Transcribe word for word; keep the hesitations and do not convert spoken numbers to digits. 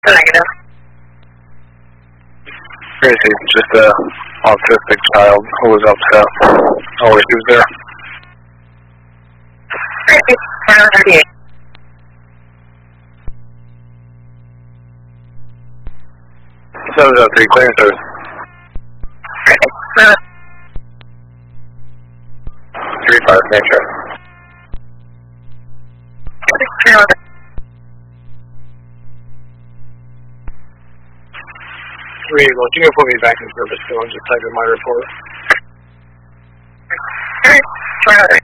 Negative. Crazy, just a autistic child who was upset. Oh, wait, he was there. Crazy. thirty-eight. seven oh three, clearing service. Crazy. three five, make sure. Zero. Three, well, you can put me back in service, so I'll just type in my report. Three. Zero.